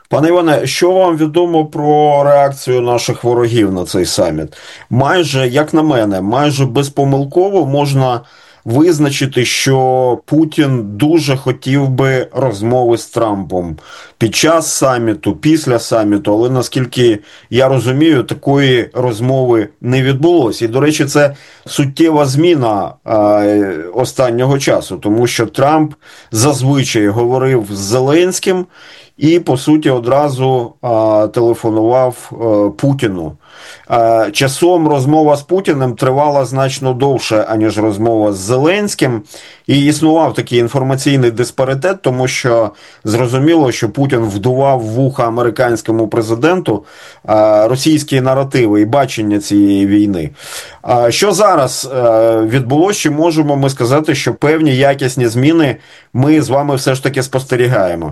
Пане Іване, що вам відомо про реакцію наших ворогів на цей саміт? Майже, як на мене, майже безпомилково можна визначити, що Путін дуже хотів би розмови з Трампом під час саміту, після саміту, але наскільки я розумію, такої розмови не відбулося. І, до речі, це суттєва зміна останнього часу, тому що Трамп зазвичай говорив з Зеленським, і, по суті, одразу телефонував Путіну. Часом розмова з Путіним тривала значно довше, аніж розмова з Зеленським. І існував такий інформаційний диспаритет, тому що зрозуміло, що Путін вдував в вуха американському президенту російські наративи і бачення цієї війни. Що зараз відбулося? Чи можемо ми сказати, що певні якісні зміни ми з вами все ж таки спостерігаємо?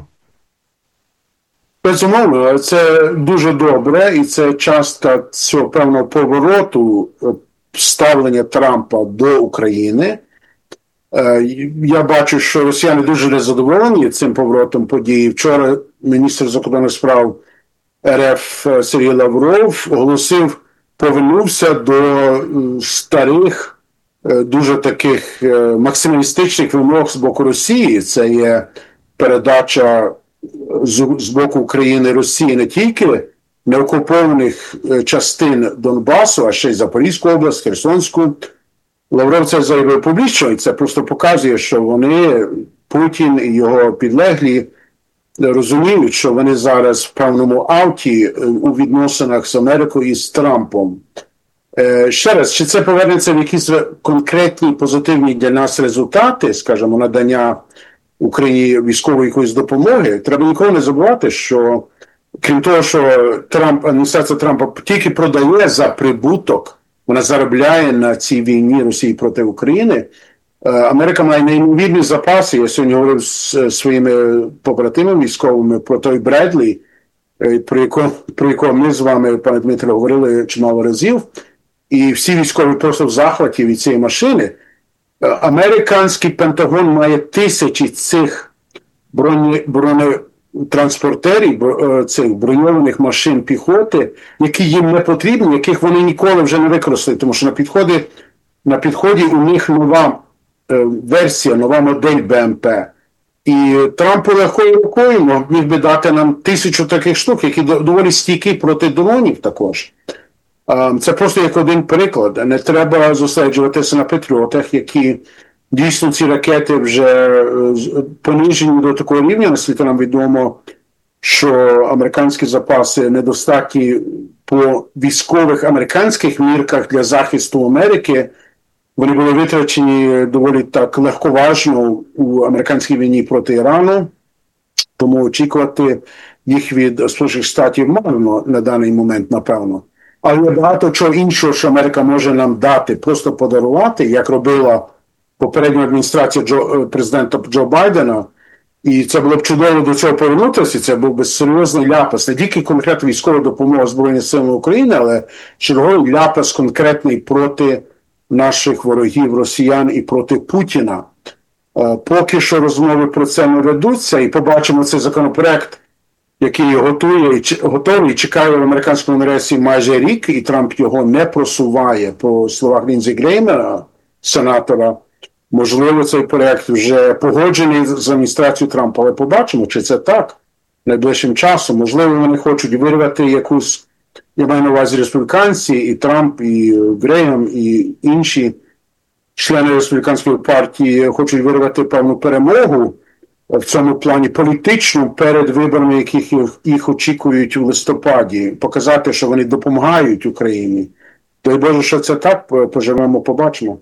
Безумовно, це дуже добре, і це частка цього певного повороту ставлення Трампа до України. Я бачу, що росіяни дуже незадоволені цим поворотом подій. Вчора міністр закордонних справ РФ Сергій Лавров оголосив, повернувся до старих, дуже таких максималістичних вимог з боку Росії. Це є передача з боку України і Росії не тільки неокупованих частин Донбасу, а ще й Запорізьку область, Херсонську. Лавров це заявив публічно, і це просто показує, що вони, Путін і його підлеглі, розуміють, що вони зараз в певному ауті у відносинах з Америкою і з Трампом. Ще раз, чи це повернеться в якісь конкретні позитивні для нас результати, скажімо, надання Україні військової якоїсь допомоги, треба ніколи не забувати, що крім того, що адміністрація Трампа тільки продає за прибуток, вона заробляє на цій війні Росії проти України, Америка має неймовірні запаси. Я сьогодні говорив з своїми побратимами військовими про той Бредлі, про якого ми з вами, пане Дмитре, говорили чимало разів, і всі військові просто в захваті від цієї машини. Американський Пентагон має тисячі цих бронетранспортерів, цих броньованих машин піхоти, які їм не потрібні, яких вони ніколи вже не використають, тому що на підході у них нова версія, нова модель БМП. І Трамп легкою рукою міг би дати нам 1000 таких штук, які доволі стійкі проти дронів також. Це просто як один приклад. Не треба зосереджуватися на патріотах, які дійсно ці ракети вже понижені до такого рівня, наскільки нам відомо, що американські запаси недостатні по військових американських мірках для захисту Америки. Вони були витрачені доволі так легковажно у американській війні проти Ірану, тому очікувати їх від Сполучених Штатів марно на даний момент, напевно. Але багато чого іншого, що Америка може нам дати, просто подарувати, як робила попередня адміністрація президента Джо Байдена, і це було б чудово до цього повернутися, це був би серйозний ляпас, не тільки конкретна військова допомога Збройним силам України, але черговий ляпас конкретний проти наших ворогів росіян і проти Путіна. Поки що розмови про це не ведуться, і побачимо цей законопроект, який готовий і чекає в американському конгресі майже рік, і Трамп його не просуває, по словах Лінзі Греймера, сенатора. Можливо, цей проект вже погоджений з адміністрацією Трампа, але побачимо, чи це так найближчим часом. Можливо, вони хочуть вирвати якусь, я маю на увазі республіканці, і Трамп, і Грейм, і інші члени республіканської партії хочуть вирвати певну перемогу в цьому плані політично перед виборами, яких їх очікують у листопаді, показати, що вони допомагають Україні. Дай Боже, що це так, поживемо, побачимо.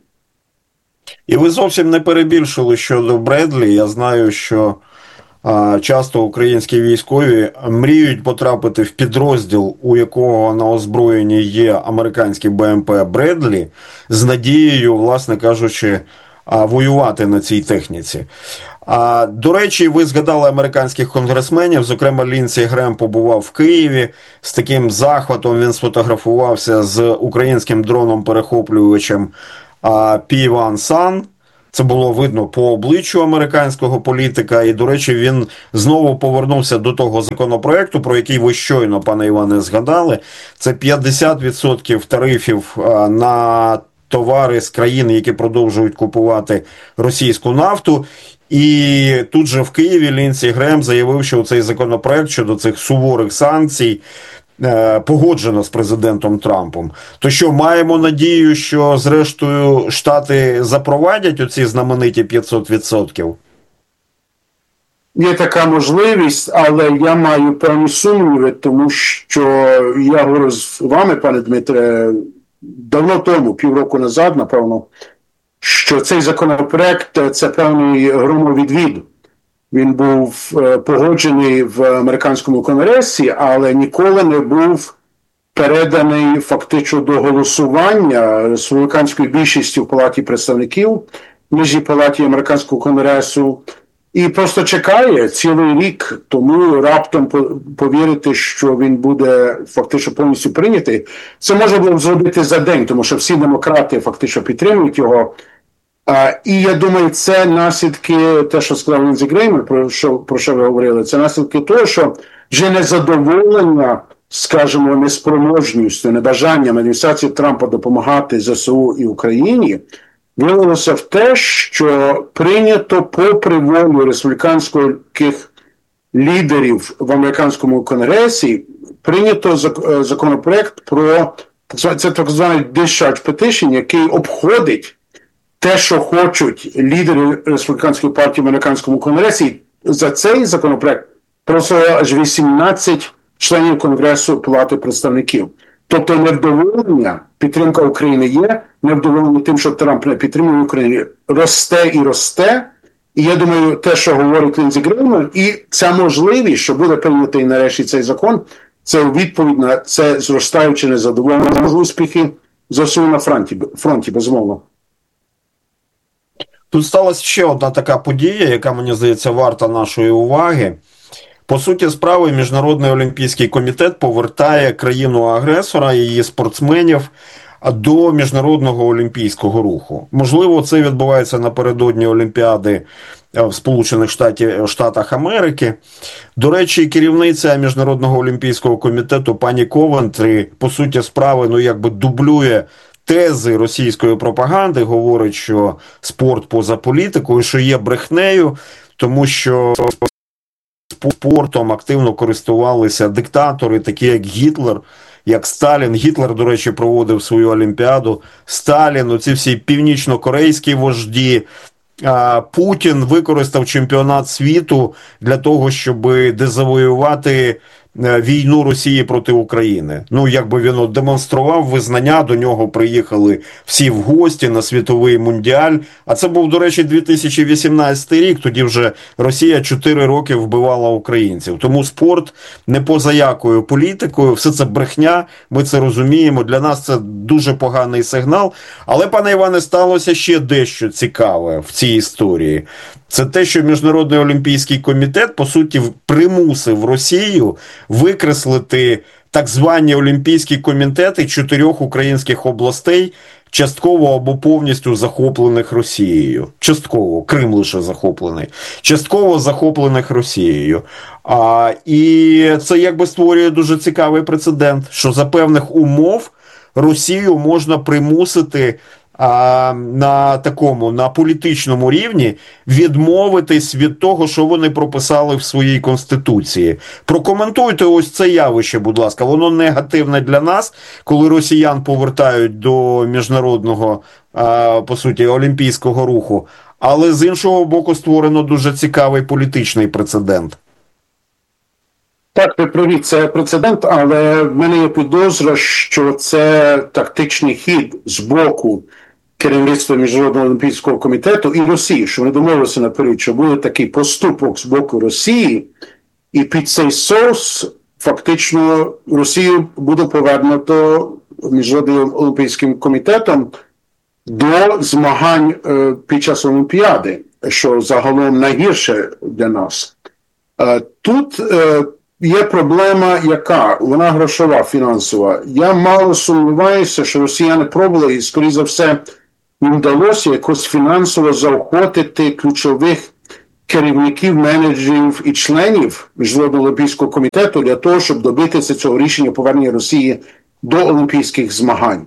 І ви зовсім не перебільшили щодо Бредлі. Я знаю, що часто українські військові мріють потрапити в підрозділ, у якого на озброєнні є американські БМП Бредлі, з надією, власне кажучи, воювати на цій техніці. До речі, ви згадали американських конгресменів, зокрема Лінсі Грем побував в Києві, з таким захватом він сфотографувався з українським дроном-перехоплювачем P1 Sun, Це було видно по обличчю американського політика, і, до речі, він знову повернувся до того законопроекту, про який ви щойно, пане Іване, згадали. Це 50% тарифів на товари з країн, які продовжують купувати російську нафту. І тут же в Києві Лінсі Грем заявив, що цей законопроект щодо цих суворих санкцій погоджено з президентом Трампом. То що, маємо надію, що зрештою Штати запровадять оці знамениті 500%? Є така можливість, але я маю певні сумніви, тому що я говорю з вами, пане Дмитре, давно тому, півроку назад, напевно, що цей законопроект – це певний громовідвід. Він був погоджений в американському конгресі, але ніколи не був переданий фактично до голосування республіканською більшістю в Палаті представників, Нижній палаті американського конгресу, і просто чекає цілий рік, тому раптом повірити, що він буде фактично повністю прийнятий. Це можна було б зробити за день, тому що всі демократи фактично підтримують його. І я думаю, це наслідки, те, що сказав Лінзі Грейм, про що ви говорили, це наслідки того, що вже незадоволення, скажімо, неспроможністю, небажанням адміністрації Трампа допомагати ЗСУ і Україні, виявилося в те, що прийнято попри волю республіканських лідерів в американському конгресі, прийнято законопроект про, це так званий discharge petition, який обходить те, що хочуть лідери республіканської партії в американському конгресі. За цей законопроект проголосувало аж 18 членів Конгресу Палати представників. Тобто невдоволення, підтримка України є, невдоволення тим, що Трамп не підтримує Україну, росте і росте. І я думаю, те, що говорить Лінзі Грейм, і ця можливість, що буде прийнятий нарешті цей закон, це відповідь на це зростаюче незадоволення, успіхи ЗСУ на фронті, безумовно. Тут сталася ще одна така подія, яка, мені здається, варта нашої уваги. По суті справи, Міжнародний олімпійський комітет повертає країну-агресора, її спортсменів до Міжнародного олімпійського руху. Можливо, це відбувається напередодні Олімпіади в Сполучених Штатах Америки. До речі, керівниця Міжнародного олімпійського комітету пані Ковентрі, по суті справи, якби дублює тези російської пропаганди, говорить, що спорт поза політикою, що є брехнею, тому що спортом активно користувалися диктатори, такі як Гітлер, як Сталін. Гітлер, до речі, проводив свою Олімпіаду. Сталін, оці всі північно-корейські вожді. Путін використав чемпіонат світу для того, щоб дезавоювати війну Росії проти України. Якби він демонстрував визнання, до нього приїхали всі в гості на світовий мундіаль. А це був, до речі, 2018 рік, тоді вже Росія 4 роки вбивала українців. Тому спорт не поза якою політикою, все це брехня, ми це розуміємо, для нас це дуже поганий сигнал. Але, пане Іване, сталося ще дещо цікаве в цій історії. Це те, що Міжнародний олімпійський комітет, по суті, примусив Росію викреслити так звані олімпійські комітети 4 українських областей, частково або повністю захоплених Росією. Частково, Крим лише захоплений. Частково захоплених Росією. І це якби створює дуже цікавий прецедент, що за певних умов Росію можна примусити на політичному рівні відмовитись від того, що вони прописали в своїй Конституції. Прокоментуйте ось це явище, будь ласка. Воно негативне для нас, коли росіян повертають до міжнародного, по суті, олімпійського руху. Але з іншого боку створено дуже цікавий політичний прецедент. Так, ви праві, це прецедент, але в мене є підозра, що це тактичний хід з боку керівництва Міжнародного олімпійського комітету і Росії, що вони домовилися наперед, що буде такий поступок з боку Росії, і під цей соус фактично Росію буде повернуто Міжнародним олімпійським комітетом до змагань під час Олімпіади, що загалом найгірше для нас. Тут є проблема яка? Вона грошова, фінансова. Я мало сумніваюся, що росіяни пробували і, скоріше за все, їм вдалося якось фінансово заохотити ключових керівників, менеджерів і членів Міжнародного олімпійського комітету для того, щоб добитися цього рішення повернення Росії до олімпійських змагань.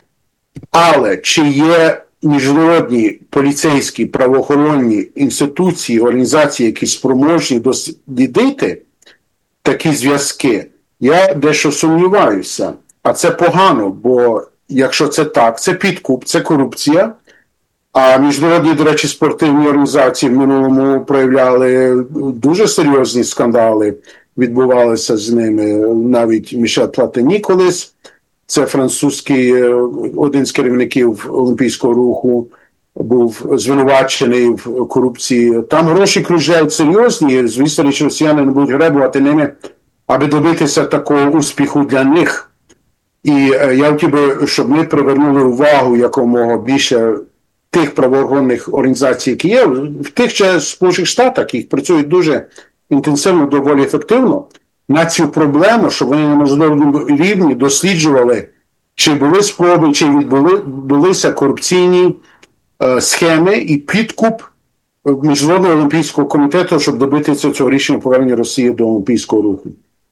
Але чи є міжнародні поліцейські, правоохоронні інституції, організації, які спроможні дослідити такі зв'язки, я дещо сумніваюся. А це погано, бо якщо це так, це підкуп, це корупція. А міжнародні, до речі, спортивні організації в минулому проявляли дуже серйозні скандали, відбувалися з ними. Навіть Мішель Платіні колись, це французький один з керівників Олімпійського руху, був звинувачений в корупції. Там гроші кружляють серйозні, звісно, що росіяни не будуть гребувати ними, аби добитися такого успіху для них. І я хотів би, щоб ми привернули увагу якомога більше тих правоохоронних організацій, які є, в тих ще Сполучених Штатах, їх працюють дуже інтенсивно, доволі ефективно, на цю проблему, щоб вони на міжнародному рівні досліджували, чи були спроби, чи відбулися корупційні схеми і підкуп Міжнародного олімпійського комітету, щоб добитися цього рішення повернення Росії до олімпійського руху.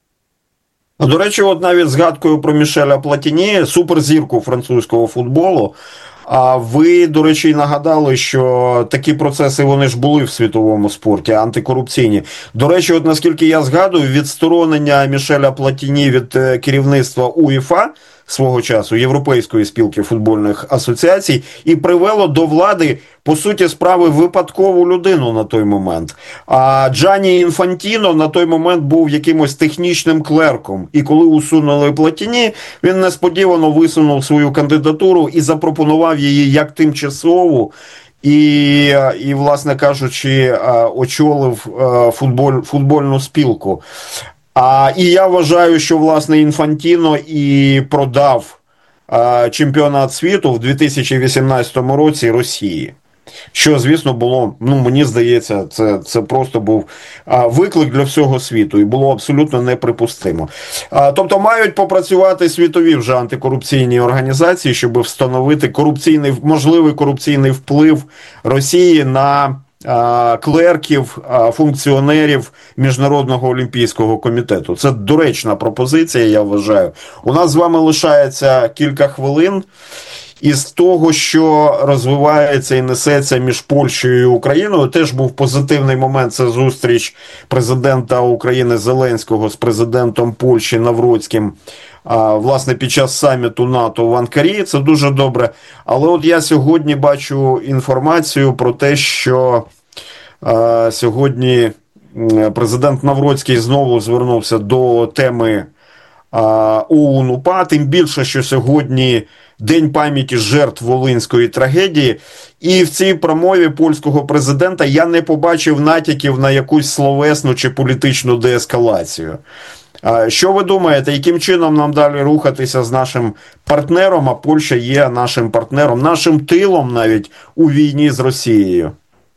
До речі, от навіть згадкою про Мішеля Платіні, суперзірку французького футболу, а ви, до речі, і нагадали, що такі процеси, вони ж були в світовому спорті, антикорупційні. До речі, от наскільки я згадую, відсторонення Мішеля Платіні від керівництва УЄФА свого часу, Європейської спілки футбольних асоціацій, і привело до влади, по суті справи, випадкову людину на той момент. А Джанні Інфантіно на той момент був якимось технічним клерком. І коли усунули Платіні, він несподівано висунув свою кандидатуру і запропонував її як тимчасову, і власне кажучи, очолив футбольну спілку. І я вважаю, що, власне, Інфантіно і продав чемпіонат світу в 2018 році Росії. Що, звісно, було, мені здається, це просто був виклик для всього світу і було абсолютно неприпустимо. Тобто мають попрацювати світові вже антикорупційні організації, щоб встановити можливий корупційний вплив Росії на клерків, функціонерів Міжнародного олімпійського комітету. Це доречна пропозиція, я вважаю. У нас з вами лишається кілька хвилин. Із того, що розвивається і несеться між Польщею і Україною, теж був позитивний момент. Це зустріч президента України Зеленського з президентом Польщі Навроцьким, власне, під час саміту НАТО в Анкарі. Це дуже добре. Але от я сьогодні бачу інформацію про те, що сьогодні президент Навроцький знову звернувся до теми ОУН-УПА, тим більше, що сьогодні День пам'яті жертв Волинської трагедії, і в цій промові польського президента я не побачив натяків на якусь словесну чи політичну деескалацію. Що ви думаєте, яким чином нам далі рухатися з нашим партнером, а Польща є нашим партнером, нашим тилом навіть у війні з Росією?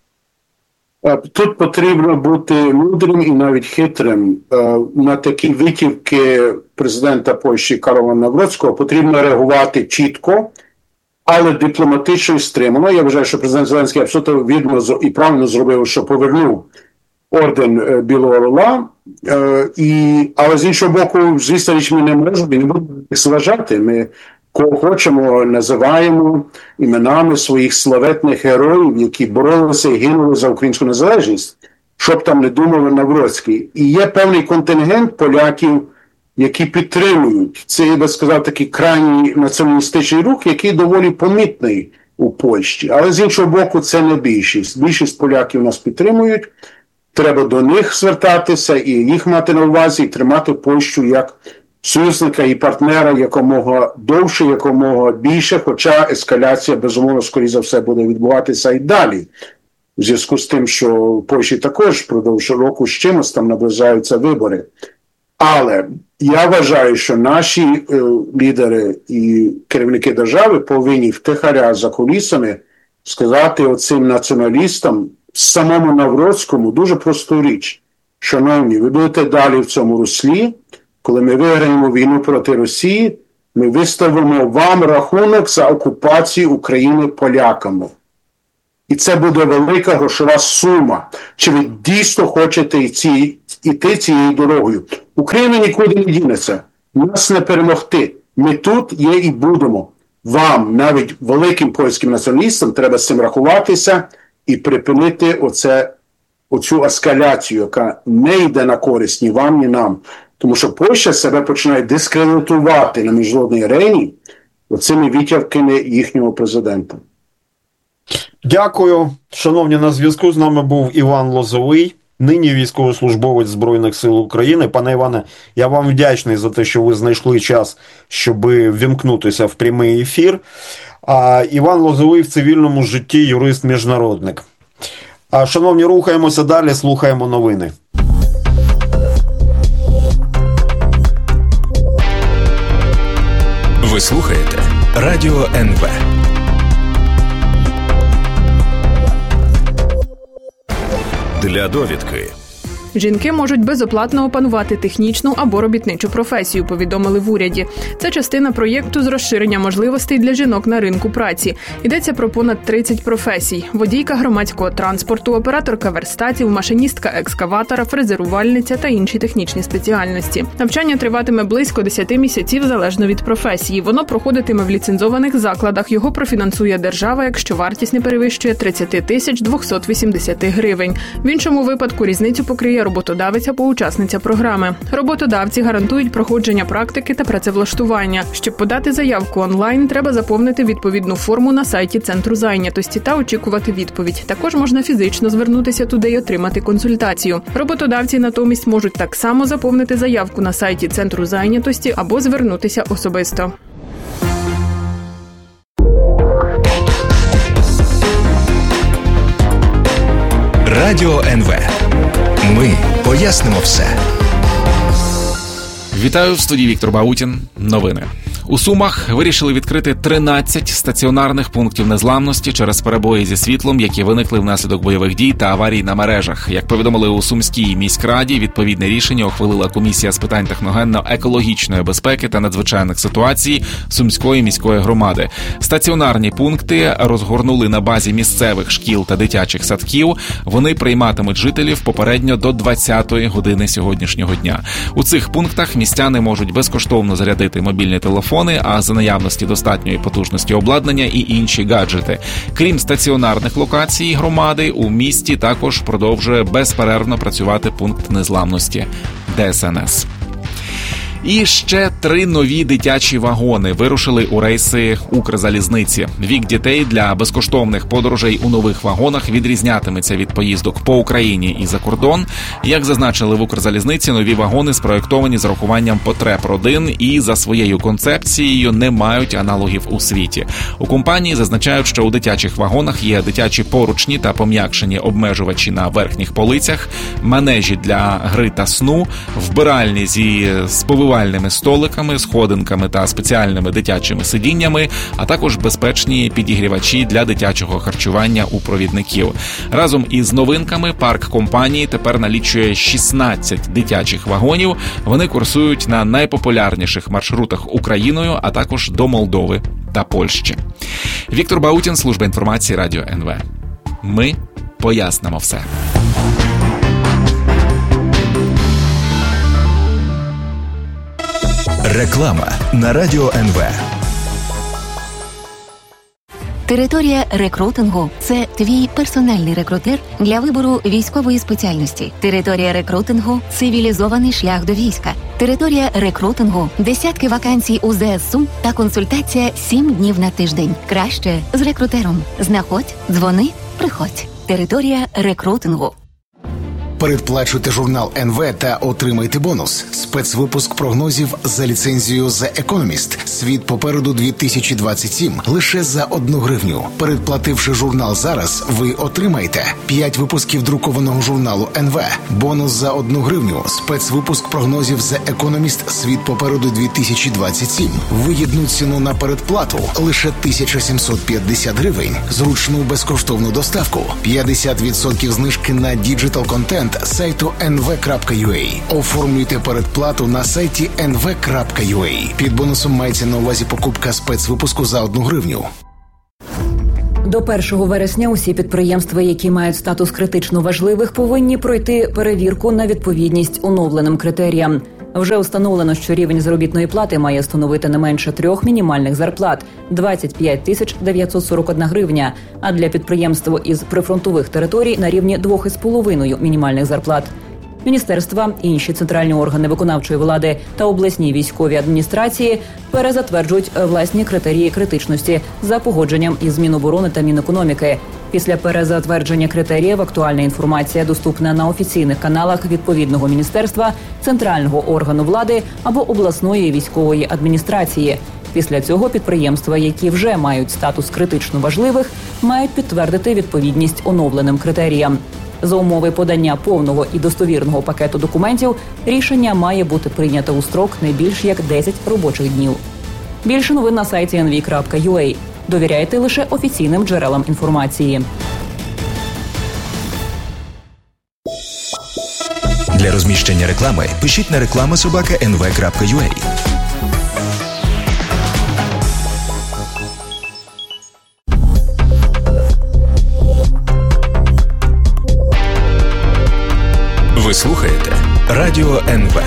Тут потрібно бути мудрим і навіть хитрим. На такі витівки президента Польщі Карола Навроцького потрібно реагувати чітко, але дипломатично і стримано. Я вважаю, що президент Зеленський абсолютно вірно і правильно зробив, що повернув орден Білого Орла. Але з іншого боку, звісно, ми не можемо і не будемо зважати. Ми кого хочемо, називаємо іменами своїх славетних героїв, які боролися і гинули за українську незалежність, щоб там не думали Навроцький. І є певний контингент поляків, які підтримують. Це, я би сказав, такий крайній націоналістичний рух, який доволі помітний у Польщі. Але з іншого боку, це не більшість. Більшість поляків нас підтримують. Треба до них звертатися і їх мати на увазі, і тримати Польщу як союзника і партнера якомога довше, якомога більше, хоча ескаляція, безумовно, скоріше за все, буде відбуватися і далі. У зв'язку з тим, що в Польщі також впродовж року з чимось там наближаються вибори. Але я вважаю, що наші лідери і керівники держави повинні втихаря за кулісами сказати оцим націоналістам, самому Навроцькому, дуже просту річ. Шановні, ви будете далі в цьому руслі, коли ми виграємо війну проти Росії, ми виставимо вам рахунок за окупацію України поляками. І це буде велика грошова сума. Чи ви дійсно хочете йти цією дорогою? Україна нікуди не дінеться. Нас не перемогти. Ми тут є і будемо. Вам, навіть великим польським націоналістам, треба з цим рахуватися і припинити оцю ескаляцію, яка не йде на користь ні вам, ні нам. Тому що Польща себе починає дискредитувати на міжнародній арені оцими витівками їхнього президента. Дякую. Шановні, на зв'язку з нами був Іван Лозовий, нині військовослужбовець Збройних сил України. Пане Іване, я вам вдячний за те, що ви знайшли час, щоб ввімкнутися в прямий ефір. Іван Лозовий в цивільному житті юрист-міжнародник. Шановні, рухаємося далі, слухаємо новини. Ви слухаєте Радіо НВ. Для довідки. Жінки можуть безоплатно опанувати технічну або робітничу професію, повідомили в уряді. Це частина проєкту з розширення можливостей для жінок на ринку праці. Йдеться про понад 30 професій. Водійка громадського транспорту, операторка верстатів, машиністка екскаватора, фрезерувальниця та інші технічні спеціальності. Навчання триватиме близько 10 місяців залежно від професії. Воно проходитиме в ліцензованих закладах. Його профінансує держава, якщо вартість не перевищує 30 280 гривень. В іншому випадку різницю покриє роботодавець або учасниця програми. Роботодавці гарантують проходження практики та працевлаштування. Щоб подати заявку онлайн, треба заповнити відповідну форму на сайті Центру зайнятості та очікувати відповідь. Також можна фізично звернутися туди й отримати консультацію. Роботодавці натомість можуть так само заповнити заявку на сайті Центру зайнятості або звернутися особисто. Радіо НВ. Ми пояснимо все. Вітаю, в студії Віктор Баутін. Новини. У Сумах вирішили відкрити 13 стаціонарних пунктів незламності через перебої зі світлом, які виникли внаслідок бойових дій та аварій на мережах. Як повідомили у Сумській міськраді, відповідне рішення ухвалила комісія з питань техногенно-екологічної безпеки та надзвичайних ситуацій Сумської міської громади. Стаціонарні пункти розгорнули на базі місцевих шкіл та дитячих садків. Вони прийматимуть жителів попередньо до 20-ї години сьогоднішнього дня. У цих пунктах містяни можуть безкоштовно зарядити мобільні телефони, а за наявності достатньої потужності обладнання і інші гаджети. Крім стаціонарних локацій громади, у місті також продовжує безперервно працювати пункт незламності ДСНС. І ще 3 нові дитячі вагони вирушили у рейси Укрзалізниці. Вік дітей для безкоштовних подорожей у нових вагонах відрізнятиметься від поїздок по Україні і за кордон. Як зазначили в Укрзалізниці, нові вагони спроєктовані з урахуванням потреб родин і за своєю концепцією не мають аналогів у світі. У компанії зазначають, що у дитячих вагонах є дитячі поручні та пом'якшені обмежувачі на верхніх полицях, манежі для гри та сну, вбиральні зі сповивальними столиками, сходинками та спеціальними дитячими сидіннями, а також безпечні підігрівачі для дитячого харчування у провідників. Разом із новинками парк компанії тепер налічує 16 дитячих вагонів. Вони курсують на найпопулярніших маршрутах Україною, а також до Молдови та Польщі. Віктор Баутін, служба інформації Радіо НВ. Ми пояснимо все. Реклама на Радіо НВ. Територія рекрутингу – це твій персональний рекрутер для вибору військової спеціальності. Територія рекрутингу – цивілізований шлях до війська. Територія рекрутингу – десятки вакансій у ЗСУ та консультація 7 днів на тиждень. Краще з рекрутером. Знаходь, дзвони, приходь. Територія рекрутингу. Передплачуйте журнал НВ та отримайте бонус. Спецвипуск прогнозів за ліцензією The Economist. Світ попереду 2027. Лише за 1 гривню. Передплативши журнал зараз, ви отримаєте 5 випусків друкованого журналу НВ. Бонус за 1 гривню. Спецвипуск прогнозів The Economist. Світ попереду 2027. Вигідну ціну на передплату. Лише 1750 гривень. Зручну безкоштовну доставку. 50% знижки на діджитал-контент абонемент сайту nv.ua. Оформлюйте передплату на сайті nv.ua. Під бонусом мається на увазі покупка спецвипуску за 1 гривню. До 1 вересня усі підприємства, які мають статус критично важливих, повинні пройти перевірку на відповідність оновленим критеріям. Вже установлено, що рівень заробітної плати має становити не менше 3 мінімальних зарплат – 25 941 гривня, а для підприємств із прифронтових територій – на рівні 2,5 мінімальних зарплат. Міністерства, інші центральні органи виконавчої влади та обласні військові адміністрації перезатверджують власні критерії критичності за погодженням із Міноборони та Мінекономіки. Після перезатвердження критеріїв актуальна інформація доступна на офіційних каналах відповідного міністерства, центрального органу влади або обласної військової адміністрації. Після цього підприємства, які вже мають статус критично важливих, мають підтвердити відповідність оновленим критеріям. За умови подання повного і достовірного пакету документів рішення має бути прийнято у строк не більш як 10 робочих днів. Більше новин на сайті nv.ua. Довіряйте лише офіційним джерелам інформації. Для розміщення реклами пишіть на reklama@nv.ua. Ви слухаєте Радіо НВ.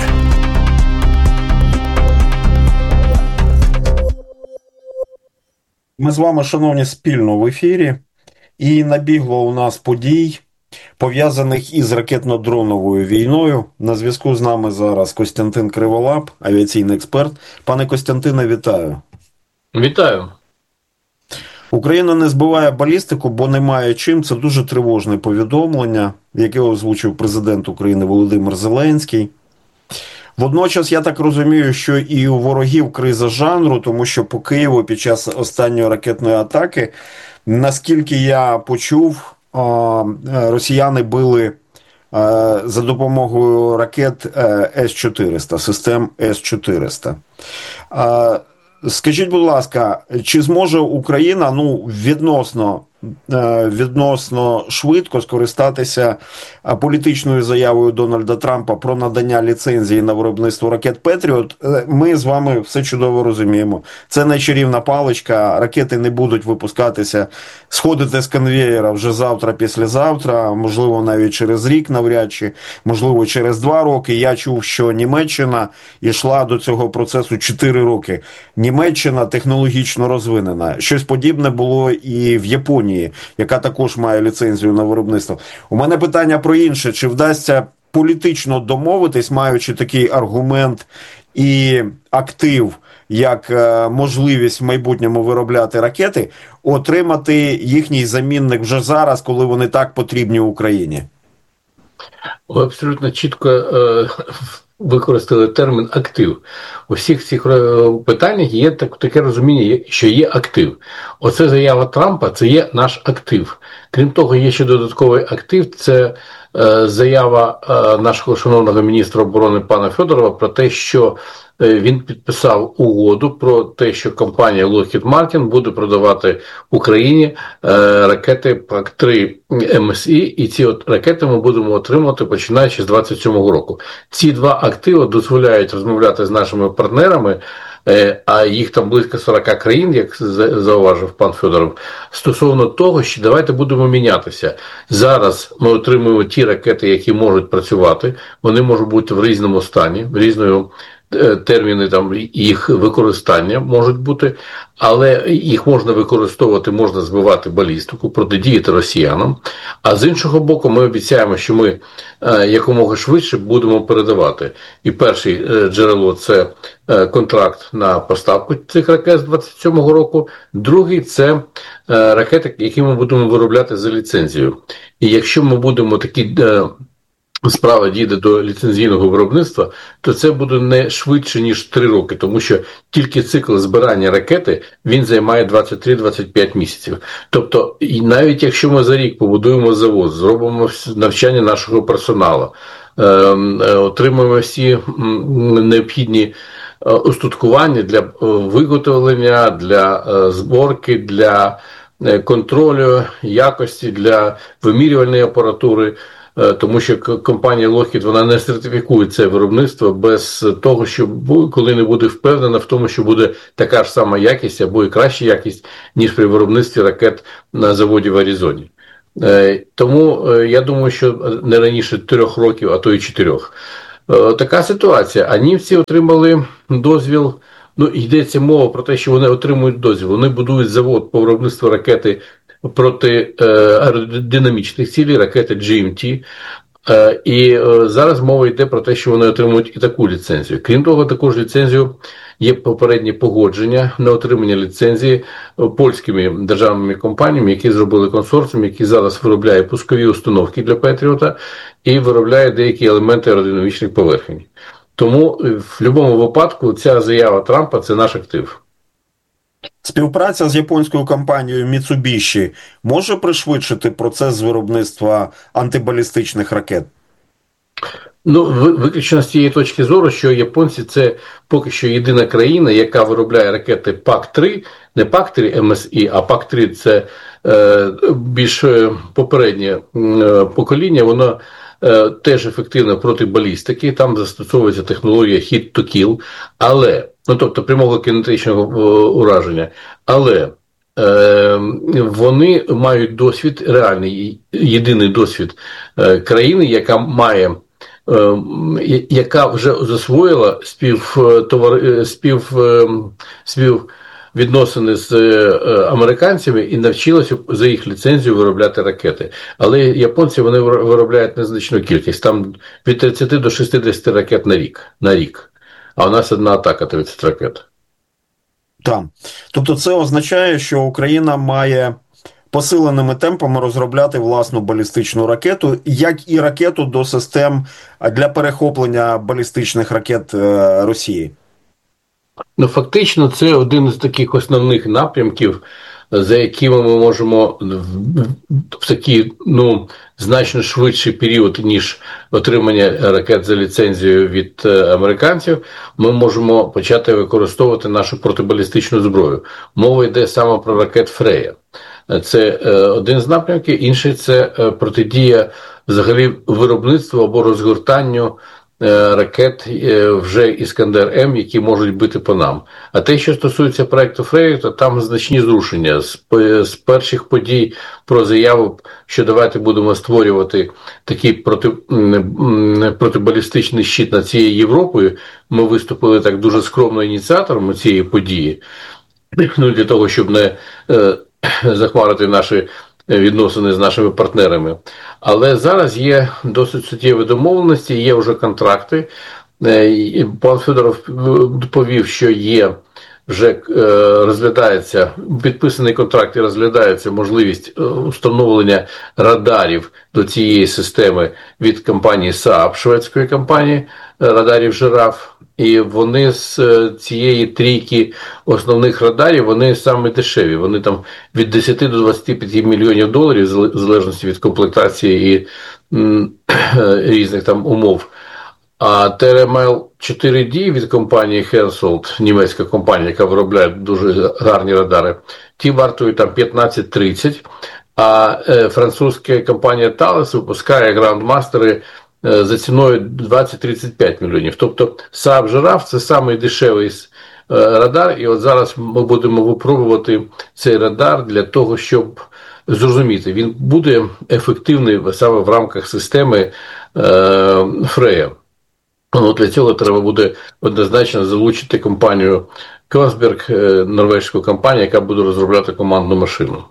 Ми з вами, шановні, спільно в ефірі. І набігло у нас подій, пов'язаних із ракетно-дроновою війною. На зв'язку з нами зараз Костянтин Криволап, авіаційний експерт. Пане Костянтине, вітаю. Вітаю. Україна не збиває балістику, бо немає чим. Це дуже тривожне повідомлення, яке озвучив президент України Володимир Зеленський. Водночас, я так розумію, що і у ворогів криза жанру, тому що по Києву під час останньої ракетної атаки, наскільки я почув, росіяни били за допомогою ракет С-400, систем С-400. Скажіть, будь ласка, чи зможе Україна відносно швидко скористатися політичною заявою Дональда Трампа про надання ліцензії на виробництво ракет «Петріот»? Ми з вами все чудово розуміємо. Це не чарівна паличка, ракети не будуть випускатися, сходити з конвеєра вже завтра, післязавтра, можливо, навіть через рік навряд чи, можливо, через 2 роки. Я чув, що Німеччина йшла до цього процесу 4 роки. Німеччина технологічно розвинена. Щось подібне було і в Японії, яка також має ліцензію на виробництво. У мене питання про інше. Чи вдасться політично домовитись, маючи такий аргумент і актив, як можливість в майбутньому виробляти ракети, отримати їхній замінник вже зараз, коли вони так потрібні Україні? Ви абсолютно чітко використали термін «актив». У всіх цих питаннях є таке розуміння, що є актив. Оце заява Трампа – це є наш актив. Крім того, є ще додатковий актив – це заява нашого шановного міністра оборони пана Федорова про те, що він підписав угоду про те, що компанія Lockheed Martin буде продавати Україні ракети ПАК-3 МСІ, і ці ракети ми будемо отримувати починаючи з 27-го року. Ці 2 активи дозволяють розмовляти з нашими партнерами, а їх там близько 40 країн, як зауважив пан Федоров, стосовно того, що давайте будемо мінятися. Зараз ми отримуємо ті ракети, які можуть працювати, вони можуть бути в різному стані, в різному терміни там їх використання можуть бути, але їх можна використовувати, можна збивати балістику, протидіяти росіянам. А з іншого боку, ми обіцяємо, що ми якомога швидше будемо передавати. І перше джерело – це контракт на поставку цих ракет з 27-го року. Другий – це ракети, які ми будемо виробляти за ліцензією. І якщо ми будемо такі справа дійде до ліцензійного виробництва, то це буде не швидше, ніж 3 роки, тому що тільки цикл збирання ракети, він займає 23-25 місяців. Тобто, і навіть якщо ми за рік побудуємо завод, зробимо навчання нашого персоналу, отримаємо всі необхідні устаткування для виготовлення, для зборки, для контролю якості, для вимірювальної апаратури, тому що компанія Lockheed, вона не сертифікує це виробництво без того, що коли не буде впевнена в тому, що буде така ж сама якість або і краща якість, ніж при виробництві ракет на заводі в Аризоні. Тому я думаю, що не раніше 3 років, а то і 4. Така ситуація. А німці отримали дозвіл, йдеться мова про те, що вони отримують дозвіл. Вони будують завод по виробництву ракети проти аеродинамічних цілей, ракети GMT. І зараз мова йде про те, що вони отримують і таку ліцензію. Крім того, також ліцензію є попереднє погодження на отримання ліцензії польськими державними компаніями, які зробили консорціум, який зараз виробляє пускові установки для Петріота і виробляє деякі елементи аеродинамічних поверхень. Тому в будь-якому випадку ця заява Трампа – це наш актив. Співпраця з японською компанією Mitsubishi може пришвидшити процес з виробництва антибалістичних ракет? Виключно з тієї точки зору, що японці – це поки що єдина країна, яка виробляє ракети ПАК-3, не ПАК-3 МСІ, а ПАК-3 – це більш попереднє покоління, воно теж ефективно проти балістики, там застосовується технологія hit to kill, але, тобто прямого кінетичного ураження, але вони мають досвід, реальний, єдиний досвід країни, яка вже засвоїла співвідносини з американцями і навчилася за їх ліцензію виробляти ракети. Але японці, вони виробляють незначну кількість, там від 30 до 60 ракет на рік. А у нас одна атака 30 ракет. Так. Тобто це означає, що Україна має посиленими темпами розробляти власну балістичну ракету, як і ракету до систем для перехоплення балістичних ракет Росії. Фактично, це один із таких основних напрямків, за якими ми можемо в такий, значно швидший період, ніж отримання ракет за ліцензією від американців, ми можемо почати використовувати нашу протибалістичну зброю. Мова йде саме про ракет Фрея. Це один з напрямків, інший – це протидія взагалі виробництву або розгортанню ракет вже Іскандер-М, які можуть бити по нам. А те, що стосується проєкту Фрея, то там значні зрушення. З перших подій про заяву, що давайте будемо створювати такий протибалістичний щит над цією Європою, ми виступили так дуже скромно ініціатором цієї події, для того, щоб не захмарити наші відносини з нашими партнерами. Але зараз є досить суттєві домовленості, є вже контракти. Пан Федоров доповів, що є вже розглядається, підписаний контракт і розглядається можливість установлення радарів до цієї системи від компанії Saab, шведської компанії, радарів «Жираф». І вони з цієї трійки основних радарів, вони саме дешеві. Вони там від 10 до 25 мільйонів доларів, в залежності від комплектації і різних там умов. А TRML 4D від компанії Hensoldt, німецька компанія, яка виробляє дуже гарні радари, ті вартують там 15-30, а французька компанія Thales випускає грандмастери за ціною 20-35 мільйонів. Тобто Saab Giraffe – це самий дешевий радар, і от зараз ми будемо випробувати цей радар для того, щоб зрозуміти, він буде ефективний саме в рамках системи Фрея. Для цього треба буде однозначно залучити компанію Косберг, норвезьку компанію, яка буде розробляти командну машину.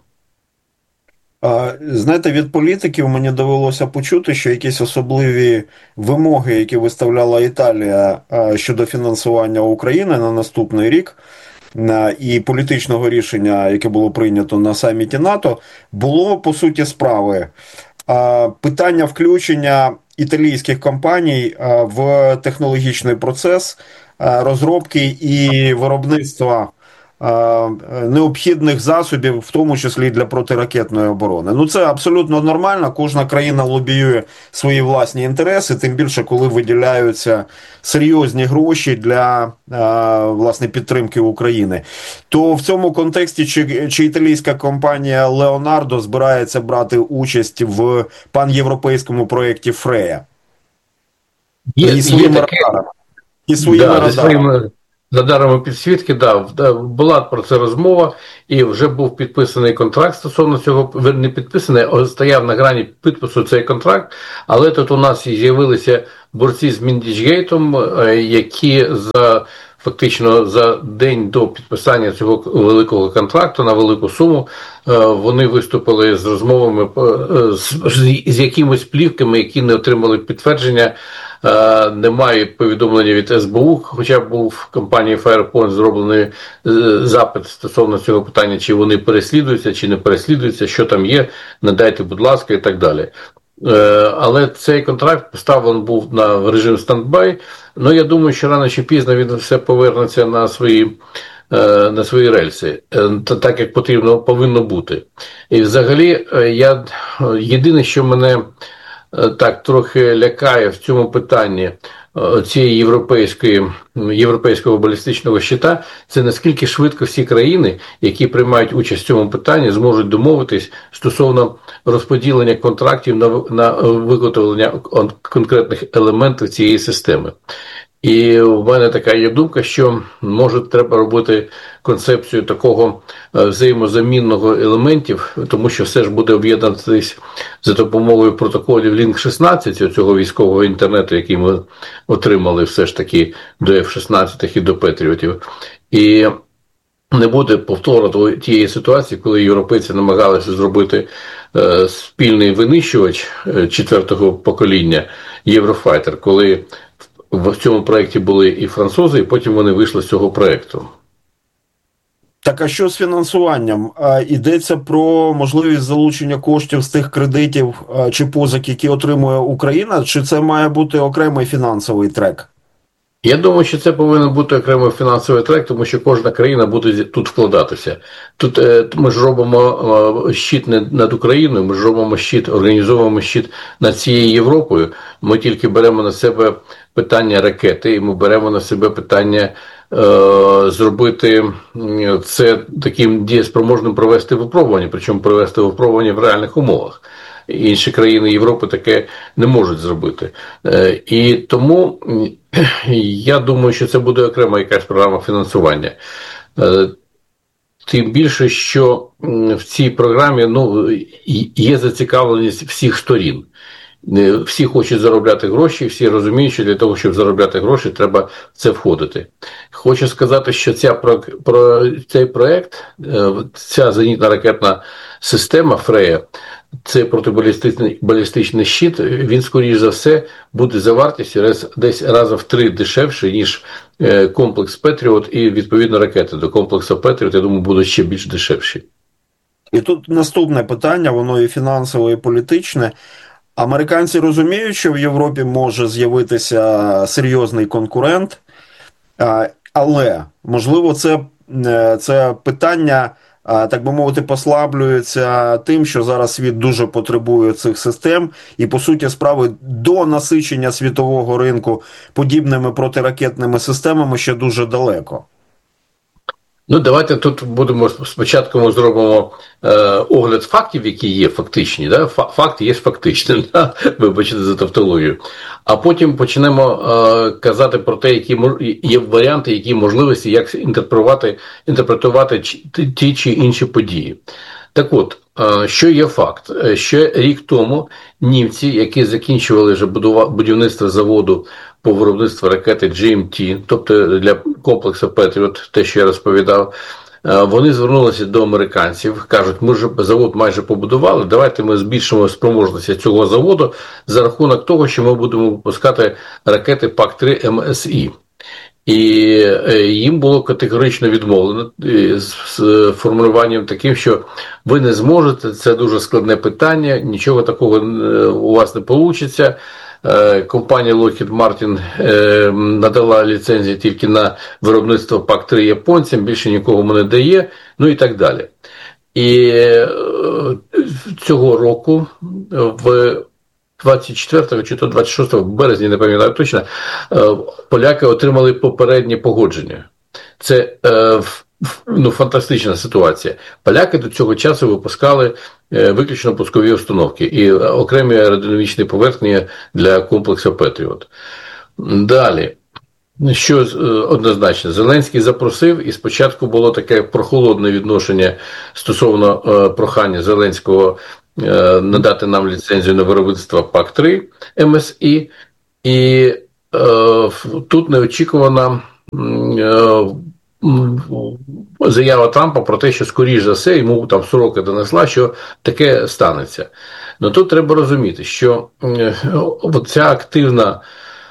Знаєте, від політиків мені довелося почути, що якісь особливі вимоги, які виставляла Італія щодо фінансування України на наступний рік, і політичного рішення, яке було прийнято на саміті НАТО, було, по суті справи, питання включення італійських компаній в технологічний процес розробки і виробництва необхідних засобів, в тому числі для протиракетної оборони. Ну, це абсолютно нормально, кожна країна лобіює свої власні інтереси, тим більше, коли виділяються серйозні гроші для, власне, підтримки України. То в цьому контексті чи італійська компанія Leonardo збирається брати участь в панєвропейському проєкті Freya? І своїми радарами. Радарами підсвітки, була про це розмова, і вже був підписаний контракт стосовно цього, не підписаний, а стояв на грані підпису цей контракт, але тут у нас з'явилися борці з Міндічгейтом, які фактично за день до підписання цього великого контракту на велику суму вони виступили з розмовами, з якимись плівками, які не отримали підтвердження. Немає повідомлення від СБУ, хоча був в компанії Firepoint зроблений запит стосовно цього питання, чи вони переслідуються, чи не переслідуються, що там є, надайте, будь ласка, і так далі. Але цей контракт поставлений був на режим стендбай. Ну, я думаю, що рано чи пізно він все повернеться на свої рельси, так як повинно бути. І взагалі, єдине, що мене так трохи лякає в цьому питанні цієї європейського балістичного щита, це наскільки швидко всі країни, які приймають участь в цьому питанні, зможуть домовитись стосовно розподілення контрактів на виготовлення конкретних елементів цієї системи. І в мене така є думка, що, може, треба робити концепцію такого взаємозамінного елементів, тому що все ж буде об'єднатися за допомогою протоколів Link-16, цього військового інтернету, який ми отримали все ж таки до F-16 і до Петріотів. І не буде повтору тієї ситуації, коли європейці намагалися зробити спільний винищувач 4-го покоління Eurofighter, коли в цьому проєкті були і французи, і потім вони вийшли з цього проєкту. Так, а що з фінансуванням? Йдеться про можливість залучення коштів з тих кредитів чи позик, які отримує Україна, чи це має бути окремий фінансовий трек? Я думаю, що це повинен бути окремий фінансовий трек, тому що кожна країна буде тут вкладатися. Тут ми ж робимо щит не над Україною, ми ж робимо щит, організовуємо щит над цією Європою. Ми тільки беремо на себе питання ракети, і ми беремо на себе питання зробити це таким дієспроможним провести випробування, причому провести випробування в реальних умовах. Інші країни Європи таке не можуть зробити. І тому я думаю, що це буде окрема якась програма фінансування. Тим більше, що в цій програмі є зацікавленість всіх сторін. Всі хочуть заробляти гроші, всі розуміють, що для того, щоб заробляти гроші, треба в це входити. Хочу сказати, що цей проєкт, ця зенітно-ракетна система Freya, цей протибалістичний щит, він, скоріш за все, буде за вартістю десь разом в 3 дешевше, ніж комплекс Patriot, і, відповідно, ракети до комплексу Patriot, я думаю, будуть ще більш дешевші. І тут наступне питання, воно і фінансове, і політичне. Американці розуміють, що в Європі може з'явитися серйозний конкурент, але, можливо, це питання, так би мовити, послаблюється тим, що зараз світ дуже потребує цих систем, і, по суті справи, до насичення світового ринку подібними протиракетними системами ще дуже далеко. Давайте тут спочатку ми зробимо огляд фактів, які є фактичні. Да? Факти є фактичні, да? Вибачте за тавтологію. А потім почнемо казати про те, які є варіанти, які можливості, як інтерпретувати ті чи інші події. Так от, що є факт? Ще рік тому німці, які закінчували вже будівництво заводу по виробництву ракети GMT, тобто для комплексу Patriot, те, що я розповідав, вони звернулися до американців, кажуть, ми ж завод майже побудували, давайте ми збільшимо спроможності цього заводу за рахунок того, що ми будемо випускати ракети ПАК-3 МСІ. І їм було категорично відмовлено з формулюванням таким, що ви не зможете, це дуже складне питання, нічого такого у вас не вийде, компанія Lockheed Martin надала ліцензії тільки на виробництво ПАК-3 японцям, більше нікому не дає, ну і так далі. І цього року, в 24 чи то 26 березня, не пам'ятаю точно, поляки отримали попереднє погодження. Це фантастична ситуація. Поляки до цього часу випускали виключно пускові установки і окремі аеродинамічні поверхні для комплексу Петріот. Далі, що однозначно, Зеленський запросив, і спочатку було таке прохолодне відношення стосовно прохання Зеленського надати нам ліцензію на виробництво ПАК-3 МСІ, і тут неочікувана заява Трампа про те, що, скоріш за все, йому там сорока донесла, що таке станеться. Но тут треба розуміти, що ця активна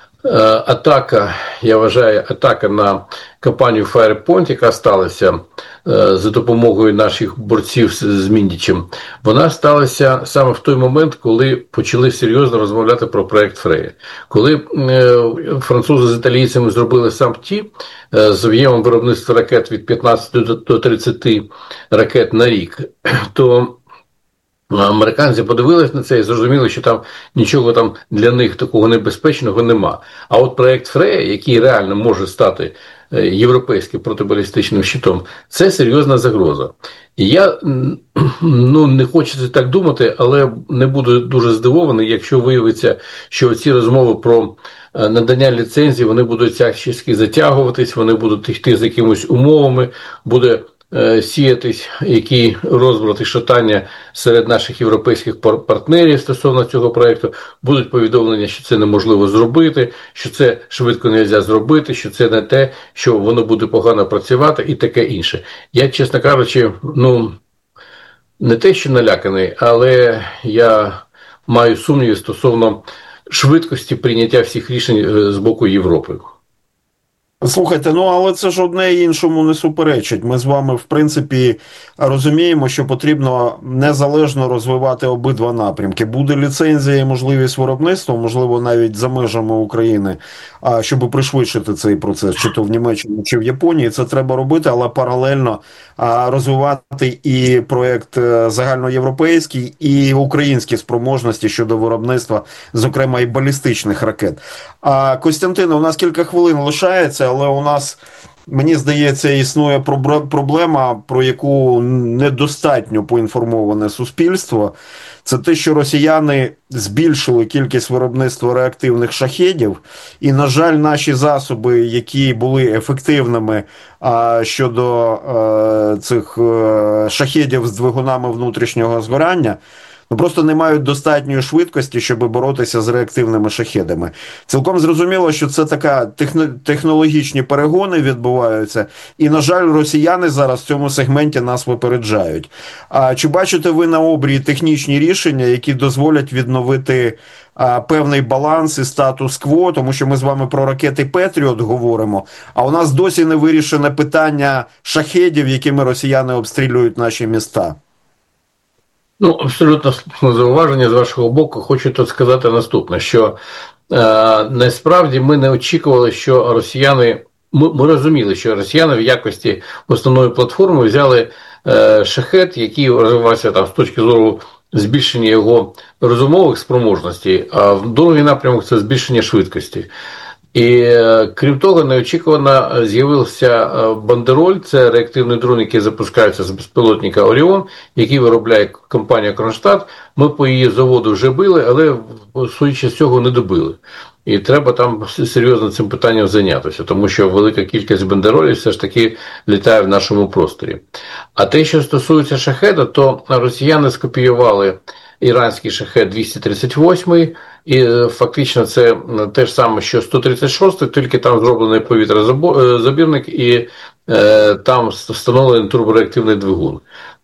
атака, я вважаю, атака на компанію Firepoint, яка сталася за допомогою наших борців з Міндічем, вона сталася саме в той момент, коли почали серйозно розмовляти про проект Фрея. Коли французи з італійцями зробили САМПТІ з об'ємом виробництва ракет від 15 до 30 ракет на рік, то американці подивились на це і зрозуміли, що там нічого там для них такого небезпечного нема. А от проект Фрея, який реально може стати європейським протибалістичним щитом, це серйозна загроза. І я, не хочеться так думати, але не буду дуже здивований, якщо виявиться, що ці розмови про надання ліцензії, вони будуть всячески затягуватись, вони будуть йти з якимись умовами, буде сіятись які розбрати шатання серед наших європейських партнерів стосовно цього проєкту, будуть повідомлення, що це неможливо зробити, що це швидко не можна зробити, що це не те, що воно буде погано працювати і таке інше. Я, чесно кажучи, не те, що наляканий, але я маю сумніви стосовно швидкості прийняття всіх рішень з боку Європи. Слухайте, але це ж одне іншому не суперечить. Ми з вами, в принципі, розуміємо, що потрібно незалежно розвивати обидва напрямки. Буде ліцензія і можливість виробництва, можливо, навіть за межами України, щоб пришвидшити цей процес, чи то в Німеччині, чи в Японії. Це треба робити, але паралельно розвивати і проєкт загальноєвропейський, і українські спроможності щодо виробництва, зокрема, і балістичних ракет. Костянтине, у нас кілька хвилин лишається, але у нас, мені здається, існує проблема, про яку недостатньо поінформоване суспільство. Це те, що росіяни збільшили кількість виробництва реактивних шахедів, і, на жаль, наші засоби, які були ефективними щодо цих шахедів з двигунами внутрішнього згорання, просто не мають достатньої швидкості, щоб боротися з реактивними шахедами. Цілком зрозуміло, що це така технологічні перегони відбуваються, і, на жаль, росіяни зараз в цьому сегменті нас випереджають. Чи бачите ви на обрії технічні рішення, які дозволять відновити певний баланс і статус-кво, тому що ми з вами про ракети Петріот говоримо, а у нас досі не вирішене питання шахедів, якими росіяни обстрілюють наші міста? Абсолютно слушне зауваження з вашого боку. Хочу тут сказати наступне, що насправді ми не очікували, що росіяни, ми розуміли, що росіяни в якості основної платформи взяли шахед, який розвивався там з точки зору збільшення його розумових спроможностей, а в другий напрямок це збільшення швидкості. І крім того, неочікувано з'явився бандероль, це реактивний дрон, який запускається з безпілотника Оріон, який виробляє компанія Кронштадт. Ми по її заводу вже били, але, судячи з цього, не добили. І треба там серйозно цим питанням зайнятися, тому що велика кількість бандеролів все ж таки літає в нашому просторі. А те, що стосується шахеда, то росіяни скопіювали іранський шахед 238, і фактично це те ж саме, що 136, тільки там зроблений повітрозабірник і там встановлений турбореактивний двигун.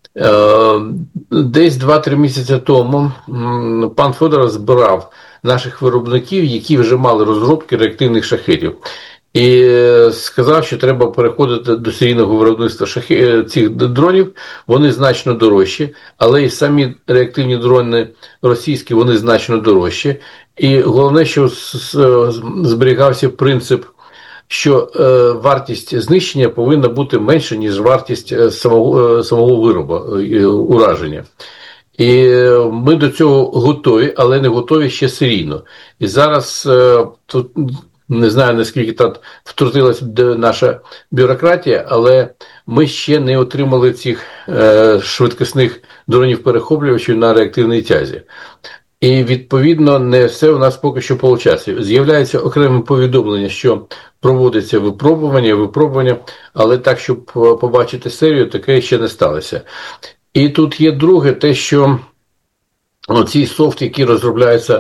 Десь 2-3 місяці тому пан Федоров збирав наших виробників, які вже мали розробки реактивних шахедів. і сказав, що треба переходити до серійного виробництва цих дронів. Вони значно дорожчі, але і самі реактивні дрони російські, вони значно дорожчі. І головне, що зберігався принцип, що вартість знищення повинна бути менша, ніж вартість самого виробу, ураження. І ми до цього готові, але не готові ще серійно. І зараз тут не знаю, наскільки там втрутилася наша бюрократія, але ми ще не отримали цих швидкісних дронів-перехоплювачів на реактивній тязі. І, відповідно, не все у нас поки що виходить. З'являється окреме повідомлення, що проводиться випробування, але так, щоб побачити серію, таке ще не сталося. І тут є друге, те, що ці софти, які розробляються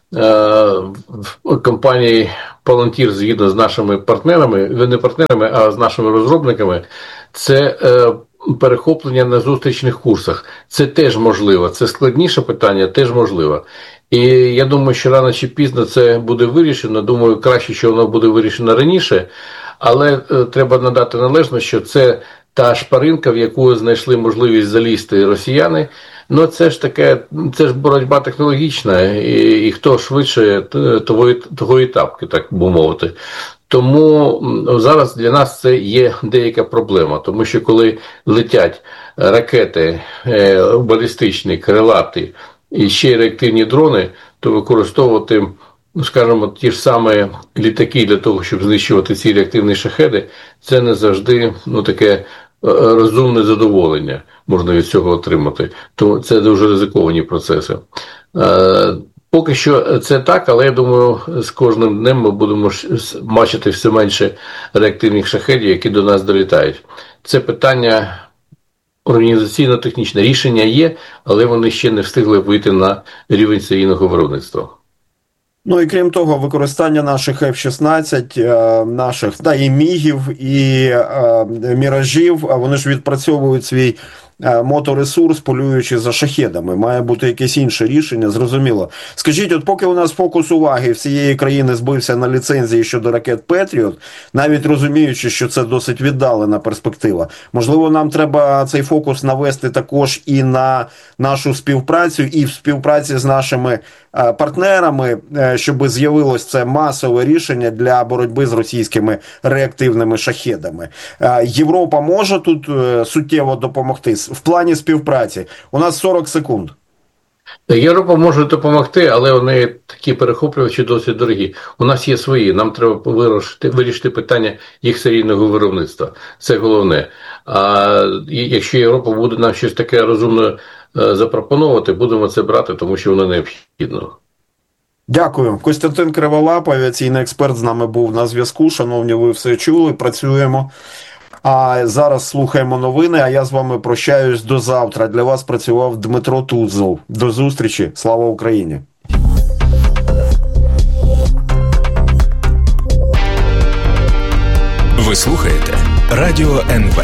в компанії Palantir згідно з нашими партнерами, не партнерами, а з нашими розробниками, це перехоплення на зустрічних курсах. Це теж можливо. Це складніше питання, теж можливо. І я думаю, що рано чи пізно це буде вирішено. Думаю, краще, що воно буде вирішено раніше. Але треба надати належно, що це та шпаринка, в яку знайшли можливість залізти росіяни. Ну, це ж таке, це ж боротьба технологічна, і хто швидше, того і тапки, так би мовити. Тому зараз для нас це є деяка проблема, тому що коли летять ракети балістичні, крилаті і ще й реактивні дрони, то використовувати, скажімо, ті ж самі літаки для того, щоб знищувати ці реактивні шахеди, це не завжди таке розумне задоволення можна від цього отримати. Тому це дуже ризиковані процеси. Поки що це так, але я думаю, з кожним днем ми будемо бачити все менше реактивних шахедів, які до нас долітають. Це питання організаційно-технічне. Рішення є, але вони ще не встигли вийти на рівень серійного виробництва. Ну і крім того, використання наших F-16, наших і мігів, і міражів, вони ж відпрацьовують свій моторесурс, полюючи за шахедами. Має бути якесь інше рішення, зрозуміло. Скажіть, от поки у нас фокус уваги всієї країни збився на ліцензії щодо ракет Петріот, навіть розуміючи, що це досить віддалена перспектива, можливо, нам треба цей фокус навести також і на нашу співпрацю, і в співпраці з нашими партнерами, щоб з'явилось це масове рішення для боротьби з російськими реактивними шахедами. Європа може тут суттєво допомогти в плані співпраці? У нас 40 секунд. Європа може допомогти, але вони такі перехоплювачі досить дорогі. У нас є свої, нам треба вирішити питання їх серійного виробництва. Це головне. А якщо Європа буде нам щось таке розумне запропонувати, будемо це брати, тому що воно необхідно. Дякую. Костянтин Криволап, авіаційний експерт, з нами був на зв'язку. Шановні, ви все чули, працюємо. А зараз слухаємо новини, а я з вами прощаюсь до завтра. Для вас працював Дмитро Тузов. До зустрічі. Слава Україні! Ви слухаєте Радіо НВ.